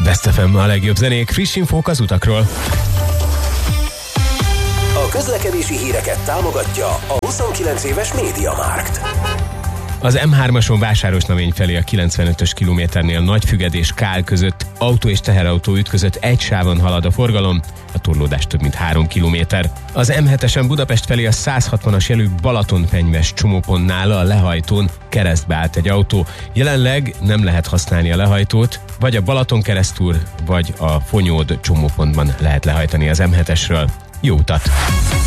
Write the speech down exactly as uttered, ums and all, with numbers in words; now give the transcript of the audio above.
Best ef em, a legjobb zenék, friss infók az utakról. A közlekedési híreket támogatja a huszonkilenc éves MediaMarkt. Az em hármason Vásárosnamény felé a kilencvenötös kilométernél Nagyfügged és Kál között autó és teherautó ütközött, egy sávon halad a forgalom, a torlódás több mint három kilométer. Az em hetesen Budapest felé a száz hatvanas jelű Balatonfenyves csomópontnál a lehajtón keresztbe állt egy autó. Jelenleg nem lehet használni a lehajtót, vagy a Balaton keresztúr, vagy a Fonyód csomópontban lehet lehajtani az em hetesről. Jó utat!